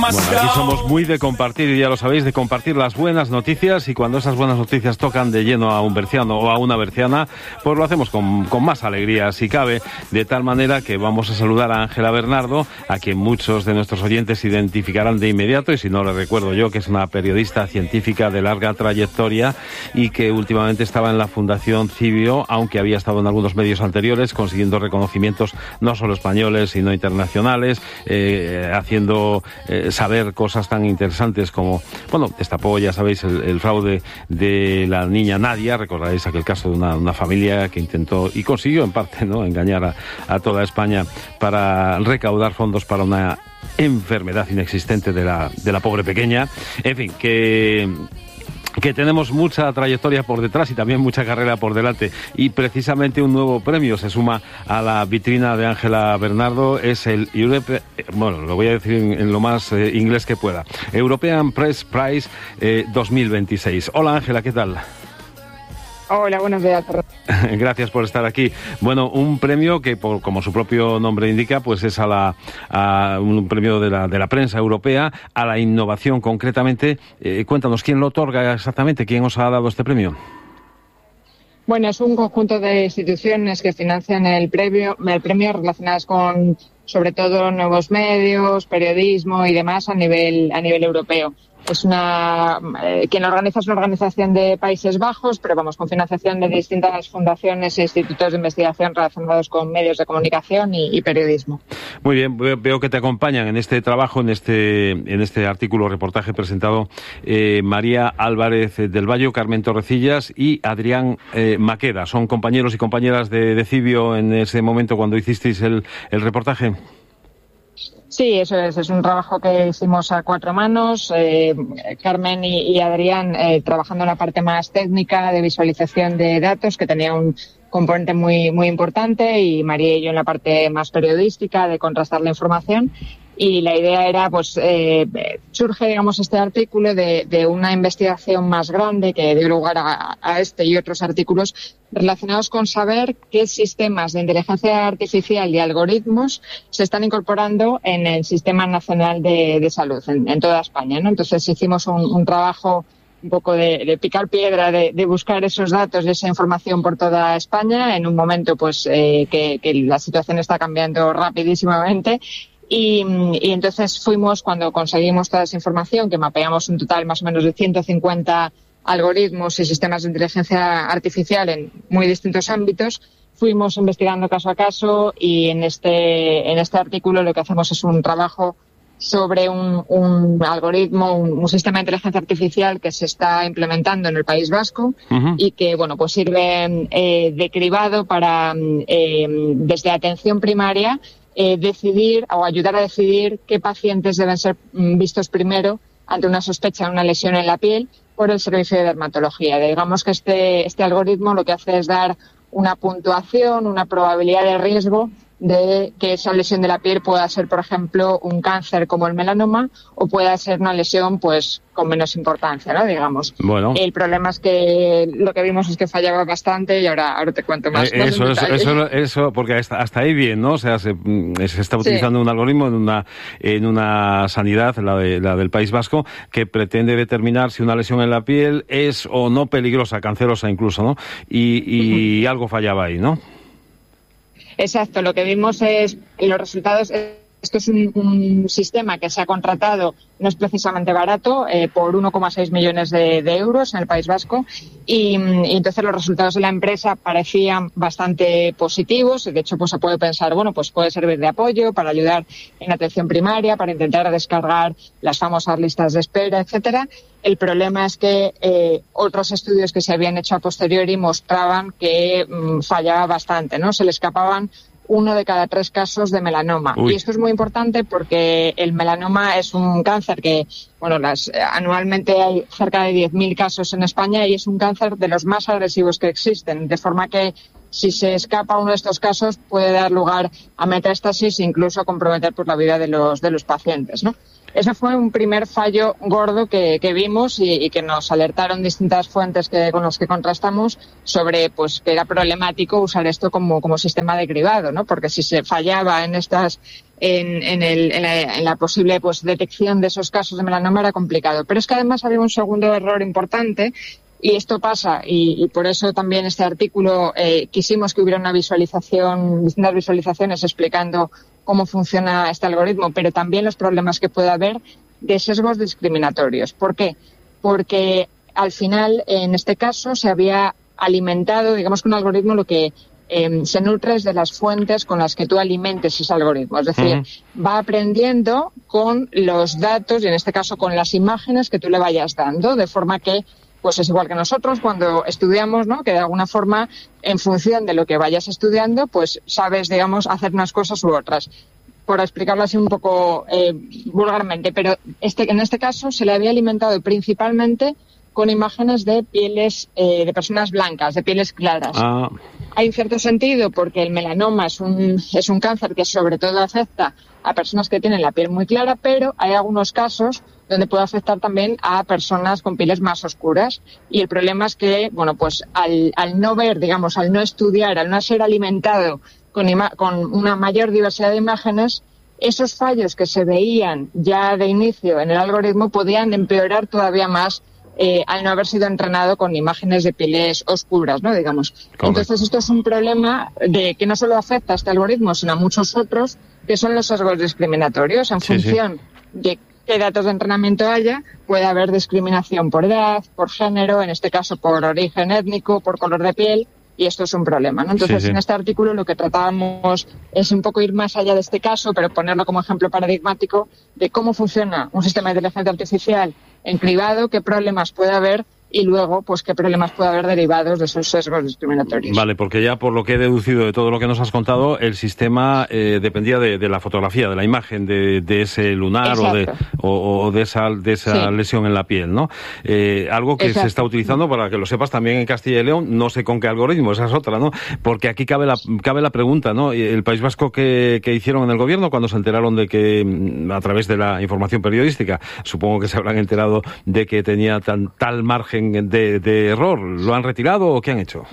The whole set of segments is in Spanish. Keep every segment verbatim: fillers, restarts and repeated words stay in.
Bueno, aquí somos muy de compartir, y ya lo sabéis, de compartir las buenas noticias, y cuando esas buenas noticias tocan de lleno a un berciano o a una berciana, pues lo hacemos con, con más alegría, si cabe, de tal manera que vamos a saludar a Ángela Bernardo, a quien muchos de nuestros oyentes identificarán de inmediato, y si no, le recuerdo yo que es una periodista científica de larga trayectoria y que últimamente estaba en la Fundación Cibio, aunque había estado en algunos medios anteriores, consiguiendo reconocimientos no solo españoles, sino internacionales, eh, haciendo... Eh, saber cosas tan interesantes como, bueno, destapó, ya sabéis, el, el fraude de la niña Nadia. Recordaréis aquel caso de una, una familia que intentó y consiguió en parte, ¿no?, engañar a, a toda España para recaudar fondos para una enfermedad inexistente de la, de la pobre pequeña. En fin, que... que tenemos mucha trayectoria por detrás y también mucha carrera por delante, y precisamente un nuevo premio se suma a la vitrina de Ángela Bernardo. Es el Europe, bueno, lo voy a decir en, en lo más eh, inglés que pueda, European Press Prize eh, dos mil veintiséis. Hola Ángela, ¿qué tal? Hola, buenos días. Gracias por estar aquí. Bueno, un premio que, por, como su propio nombre indica, pues es a la a un premio de la de la prensa europea a la innovación, concretamente. Eh, cuéntanos, ¿quién lo otorga exactamente? ¿Quién os ha dado este premio? Bueno, es un conjunto de instituciones que financian el premio, el premio relacionadas con, sobre todo, nuevos medios, periodismo y demás a nivel a nivel europeo. Es una eh, quien lo organiza es una organización de Países Bajos, pero vamos, con financiación de distintas fundaciones e institutos de investigación relacionados con medios de comunicación y, y periodismo. Muy bien, veo que te acompañan en este trabajo, en este en este artículo reportaje presentado eh, María Álvarez del Valle, Carmen Torrecillas y Adrián eh, Maqueda. ¿Son compañeros y compañeras de, de Cibio en ese momento cuando hicisteis el, el reportaje? Sí, eso es. Es un trabajo que hicimos a cuatro manos. Eh, Carmen y, y Adrián eh, trabajando en la parte más técnica de visualización de datos, que tenía un componente muy muy importante, y María y yo en la parte más periodística de contrastar la información. Y la idea era, pues, eh, surge, digamos, este artículo de, de una investigación más grande que dio lugar a, a este y otros artículos relacionados con saber qué sistemas de inteligencia artificial y algoritmos se están incorporando en el Sistema Nacional de, de Salud en, en toda España, ¿no? Entonces hicimos un, un trabajo un poco de, de picar piedra, de, de buscar esos datos y esa información por toda España en un momento, pues, eh, que, que la situación está cambiando rapidísimamente. Y, y entonces fuimos, cuando conseguimos toda esa información, que mapeamos un total más o menos de ciento cincuenta algoritmos y sistemas de inteligencia artificial en muy distintos ámbitos, fuimos investigando caso a caso, y en este, en este artículo lo que hacemos es un trabajo sobre un, un algoritmo, un, un sistema de inteligencia artificial que se está implementando en el País Vasco, uh-huh. y que, bueno, pues sirve eh, de cribado para, eh, desde atención primaria, Eh, decidir o ayudar a decidir qué pacientes deben ser mm, vistos primero ante una sospecha de una lesión en la piel por el servicio de dermatología. Digamos que este, este algoritmo lo que hace es dar una puntuación, una probabilidad de riesgo de que esa lesión de la piel pueda ser, por ejemplo, un cáncer como el melanoma, o pueda ser una lesión, pues, con menos importancia, ¿no? Digamos. Bueno. El problema es que lo que vimos es que fallaba bastante, y ahora, ahora te cuento más. Eh, más eso, eso, eso, eso, porque hasta, hasta ahí bien, ¿no? O sea, se, se está utilizando sí. un algoritmo en una, en una sanidad, la, de, la del País Vasco, que pretende determinar si una lesión en la piel es o no peligrosa, cancerosa incluso, ¿no? Y, y uh-huh. algo fallaba ahí, ¿no? Exacto, lo que vimos es los resultados. Esto es un, un sistema que se ha contratado, no es precisamente barato, eh, por uno coma seis millones de, de euros en el País Vasco, y, y entonces los resultados de la empresa parecían bastante positivos. De hecho, pues se puede pensar, bueno, pues puede servir de apoyo para ayudar en atención primaria, para intentar descargar las famosas listas de espera, etcétera. El problema es que eh, otros estudios que se habían hecho a posteriori mostraban que mmm, fallaba bastante, ¿no? Se le escapaban uno de cada tres casos de melanoma. Uy. Y esto es muy importante porque el melanoma es un cáncer que, bueno, las, anualmente hay cerca de diez mil casos en España, y es un cáncer de los más agresivos que existen, de forma que si se escapa uno de estos casos puede dar lugar a metástasis e incluso comprometer por la vida de los de los pacientes, ¿no? ese fue un primer fallo gordo que, que vimos y, y que nos alertaron distintas fuentes que, con las que contrastamos sobre pues que era problemático usar esto como, como sistema de cribado, ¿no? Porque si se fallaba en estas en, en, el, en, la, en la posible pues detección de esos casos de melanoma era complicado. Pero es que además había un segundo error importante. Y esto pasa, y, y por eso también este artículo eh, quisimos que hubiera una visualización, distintas visualizaciones explicando cómo funciona este algoritmo, pero también los problemas que puede haber de sesgos discriminatorios. ¿Por qué? Porque al final, en este caso, se había alimentado, digamos que un algoritmo lo que eh, se nutre es de las fuentes con las que tú alimentes ese algoritmo. Es decir, uh-huh. va aprendiendo con los datos, y en este caso con las imágenes que tú le vayas dando, de forma que pues es igual que nosotros cuando estudiamos, ¿no? Que de alguna forma, en función de lo que vayas estudiando, pues sabes, digamos, hacer unas cosas u otras. Por explicarlo así un poco eh, vulgarmente, pero este, en este caso se le había alimentado principalmente con imágenes de pieles eh, de personas blancas, de pieles claras. Ah. Hay un cierto sentido porque el melanoma es un, es un cáncer que sobre todo afecta a personas que tienen la piel muy clara, pero hay algunos casos donde puede afectar también a personas con pieles más oscuras. Y el problema es que, bueno, pues al, al no ver, digamos, al no estudiar, al no ser alimentado con, ima- con una mayor diversidad de imágenes, esos fallos que se veían ya de inicio en el algoritmo podían empeorar todavía más eh, al no haber sido entrenado con imágenes de pieles oscuras, ¿no? Digamos. Correcto. Entonces, esto es un problema de que no solo afecta a este algoritmo, sino a muchos otros, que son los sesgos discriminatorios. En sí, función sí. de qué datos de entrenamiento haya, puede haber discriminación por edad, por género, en este caso por origen étnico, por color de piel, y esto es un problema, ¿no? Entonces, sí, sí. en este artículo lo que tratábamos es un poco ir más allá de este caso, pero ponerlo como ejemplo paradigmático de cómo funciona un sistema de inteligencia artificial en cribado, qué problemas puede haber y luego, pues, qué problemas puede haber derivados de esos sesgos discriminatorios. Vale, porque ya por lo que he deducido de todo lo que nos has contado, el sistema eh, dependía de, de la fotografía, de la imagen de, de ese lunar o de, o, o de esa, de esa sí. lesión en la piel, ¿no? Eh, algo que Exacto. se está utilizando, para que lo sepas, también en Castilla y León, no sé con qué algoritmo, esa es otra, ¿no? Porque aquí cabe la, cabe la pregunta, ¿no? El País Vasco que, que hicieron en el gobierno cuando se enteraron de que, a través de la información periodística, supongo que se habrán enterado de que tenía tan, tal margen De, de error, ¿lo han retirado o qué han hecho?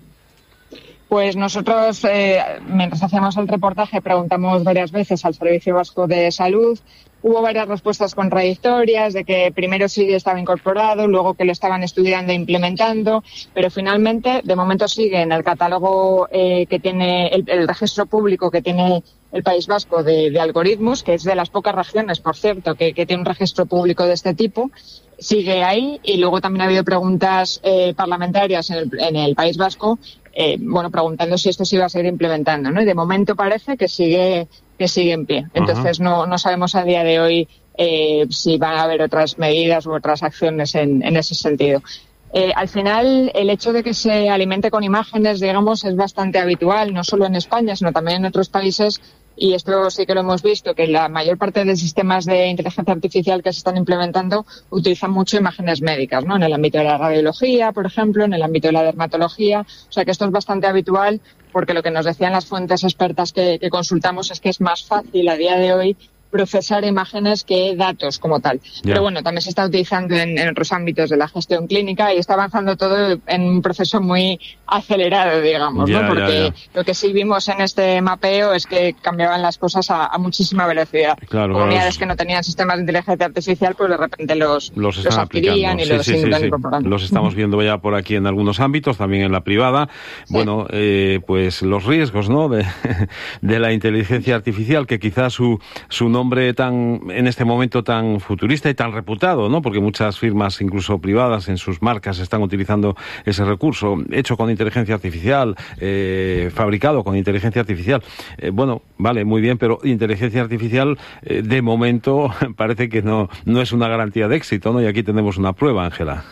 Pues nosotros, eh, mientras hacíamos el reportaje, preguntamos varias veces al Servicio Vasco de Salud. Hubo varias respuestas contradictorias de que primero sí estaba incorporado, luego que lo estaban estudiando e implementando, pero finalmente, de momento sigue en el catálogo eh, que tiene, el, el registro público que tiene el País Vasco de, de algoritmos, que es de las pocas regiones, por cierto, que, que tiene un registro público de este tipo. Sigue ahí, y luego también ha habido preguntas eh, parlamentarias en el, en el País Vasco, eh, bueno, preguntando si esto se iba a seguir implementando, ¿no? Y de momento parece que sigue que sigue en pie. Entonces uh-huh. no, no sabemos a día de hoy eh, si van a haber otras medidas u otras acciones en, en ese sentido. Eh, al final, el hecho de que se alimente con imágenes, digamos, es bastante habitual, no solo en España, sino también en otros países. Y esto sí que lo hemos visto, que la mayor parte de sistemas de inteligencia artificial que se están implementando utilizan mucho imágenes médicas, ¿no? En el ámbito de la radiología, por ejemplo, en el ámbito de la dermatología. O sea que esto es bastante habitual, porque lo que nos decían las fuentes expertas que, que consultamos es que es más fácil a día de hoy procesar imágenes que datos como tal. Yeah. Pero bueno, también se está utilizando en, en otros ámbitos de la gestión clínica y está avanzando todo en un proceso muy acelerado, digamos, yeah, ¿no? Porque yeah, yeah. lo que sí vimos en este mapeo es que cambiaban las cosas a, a muchísima velocidad. Claro, Comunidades claro. que no tenían sistemas de inteligencia artificial, pues de repente los, los, los adquirían aplicando. y sí, los sí, sí, sí. incorporando. Los estamos viendo ya por aquí en algunos ámbitos, también en la privada. Sí. Bueno, eh, pues los riesgos, ¿no? De, de la inteligencia artificial, que quizás su, su nombre nombre tan, en este momento tan futurista y tan reputado, ¿no? Porque muchas firmas, incluso privadas, en sus marcas están utilizando ese recurso, hecho con inteligencia artificial, eh, fabricado con inteligencia artificial. Eh, bueno, vale, muy bien, pero inteligencia artificial, eh, de momento, parece que no, no es una garantía de éxito, ¿no? Y aquí tenemos una prueba, Ángela.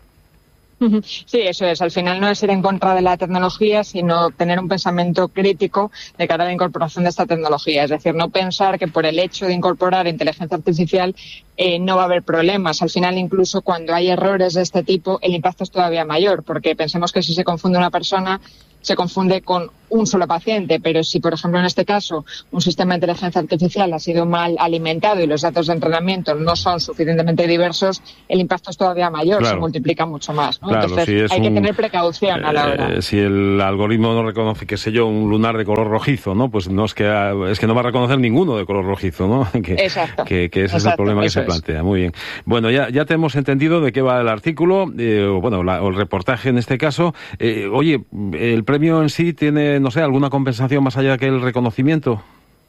Sí, eso es. Al final no es ir en contra de la tecnología, sino tener un pensamiento crítico de cara a la incorporación de esta tecnología. Es decir, no pensar que por el hecho de incorporar inteligencia artificial eh, no va a haber problemas. Al final, incluso cuando hay errores de este tipo, el impacto es todavía mayor, porque pensemos que si se confunde una persona, se confunde con un solo paciente, pero si, por ejemplo, en este caso, un sistema de inteligencia artificial ha sido mal alimentado y los datos de entrenamiento no son suficientemente diversos, el impacto es todavía mayor, claro. Se multiplica mucho más, ¿no? Claro, Entonces, si es hay un, que tener precaución a la hora. Eh, si el algoritmo no reconoce, qué sé yo, un lunar de color rojizo, ¿no? Pues no es que es que no va a reconocer ninguno de color rojizo, ¿no? Que, Exacto. Que, que ese Exacto, es el problema que se es. plantea. Muy bien. Bueno, ya, ya te hemos entendido de qué va el artículo, eh, o bueno, la, o el reportaje en este caso. Eh, oye, ¿el premio en sí tiene, no sé, alguna compensación más allá que el reconocimiento?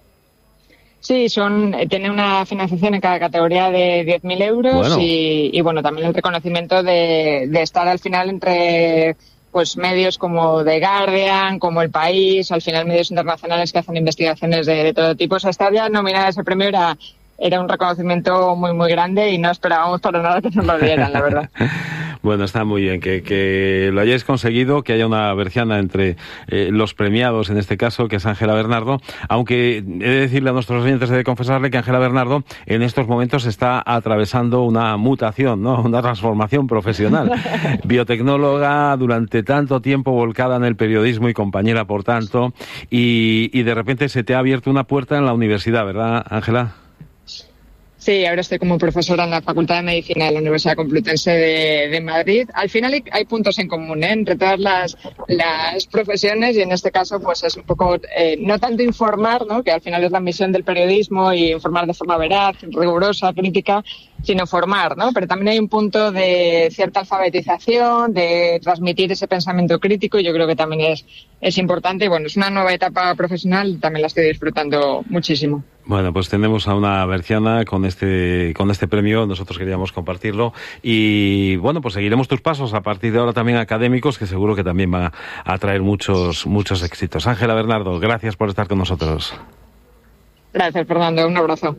Sí, son tiene una financiación en cada categoría de diez mil euros bueno. Y, y, bueno, también el reconocimiento de, de estar al final entre pues medios como The Guardian, como El País, al final medios internacionales que hacen investigaciones de, de todo tipo. O sea, estar ya nominada a ese premio era... Era un reconocimiento muy, muy grande y no esperábamos para nada que nos lo dieran, la verdad. Bueno, está muy bien que, que lo hayáis conseguido, que haya una berciana entre eh, los premiados, en este caso, que es Ángela Bernardo, aunque he de decirle a nuestros oyentes, he de confesarle que Ángela Bernardo en estos momentos está atravesando una mutación, ¿no? Una transformación profesional. Biotecnóloga, durante tanto tiempo volcada en el periodismo y compañera, por tanto, y, y de repente se te ha abierto una puerta en la universidad, ¿verdad, Ángela? Sí, ahora estoy como profesora en la Facultad de Medicina de la Universidad Complutense de, de Madrid. Al final hay, hay puntos en común, ¿eh? Entre todas las, las profesiones, y en este caso pues es un poco, eh, no tanto informar, ¿no? Que al final es la misión del periodismo, y informar de forma veraz, rigurosa, crítica, sino formar, ¿no? Pero también hay un punto de cierta alfabetización, de transmitir ese pensamiento crítico, y yo creo que también es, es importante. Bueno, es una nueva etapa profesional, también la estoy disfrutando muchísimo. Bueno, pues tenemos a una berciana con este con este premio, nosotros queríamos compartirlo, y bueno, pues seguiremos tus pasos a partir de ahora también académicos, que seguro que también van a traer muchos muchos éxitos. Ángela Bernardo, gracias por estar con nosotros. Gracias, Fernando, un abrazo.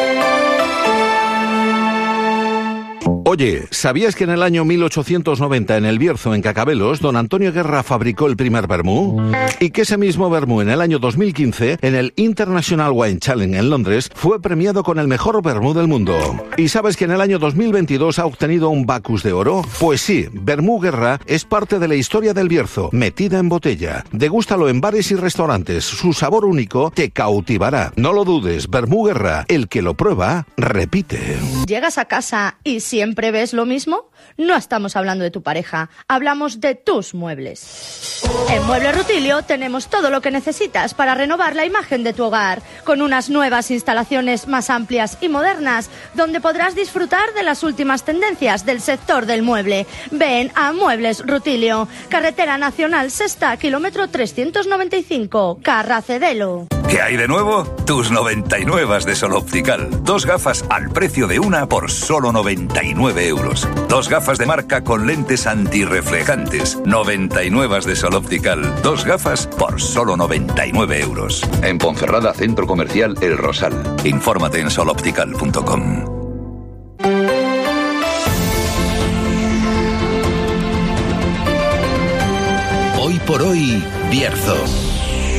Oye, ¿sabías que en el año mil ochocientos noventa en el Bierzo, en Cacabelos, don Antonio Guerra fabricó el primer vermú? Y que ese mismo vermú en el año dos mil quince, en el International Wine Challenge en Londres, fue premiado con el mejor vermú del mundo. ¿Y sabes que en el año dos mil veintidós ha obtenido un Bacus de oro? Pues sí, Vermú Guerra es parte de la historia del Bierzo, metida en botella. Degústalo en bares y restaurantes, su sabor único te cautivará. No lo dudes, Vermú Guerra, el que lo prueba, repite. ¿Llegas a casa y siempre ves lo mismo? No estamos hablando de tu pareja, hablamos de tus muebles. En Muebles Rutilio tenemos todo lo que necesitas para renovar la imagen de tu hogar, con unas nuevas instalaciones más amplias y modernas, donde podrás disfrutar de las últimas tendencias del sector del mueble. Ven a Muebles Rutilio, Carretera Nacional Sexta, kilómetro trescientos noventa y cinco, Carracedelo. ¿Qué hay de nuevo? Tus noventa y nueve de Sol Optical. Dos gafas al precio de una por solo noventa y nueve euros. Dos gafas de marca con lentes antirreflejantes. noventa y nueve de Sol Optical. Dos gafas por solo noventa y nueve euros. En Ponferrada, Centro Comercial El Rosal. Infórmate en sol optical punto com. Hoy por hoy, Bierzo.